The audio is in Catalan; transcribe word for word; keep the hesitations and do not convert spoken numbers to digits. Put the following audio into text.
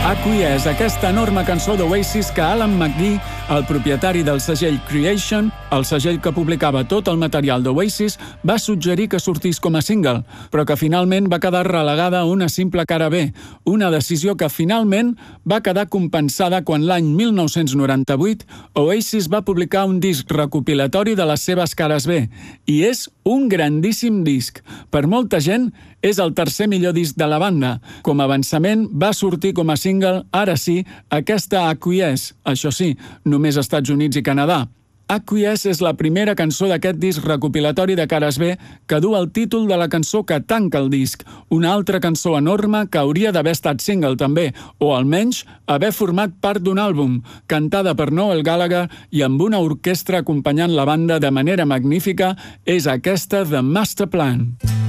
Acquiesce, aquesta enorme cançó d'Oasis que Alan McGee, el propietari del segell Creation, el segell que publicava tot el material d'Oasis, va suggerir que sortís com a single, però que finalment va quedar relegada a una simple cara B, una decisió que finalment va quedar compensada quan l'any mil nou-cents noranta-vuit Oasis va publicar un disc recopilatori de les seves cares B, i és un grandíssim disc. Per molta gent, és el tercer millor disc de la banda. Com a avançament, va sortir com a single, ara sí, aquesta Acquiesce, això sí, només als Estats Units i Canadà. Acquiesce és la primera cançó d'aquest disc recopilatori de cares B que du el títol de la cançó que tanca el disc, una altra cançó enorme que hauria d'haver estat single també, o almenys haver format part d'un àlbum, cantada per Noel Gallagher i amb una orquestra acompanyant la banda de manera magnífica, és aquesta The Master Plan.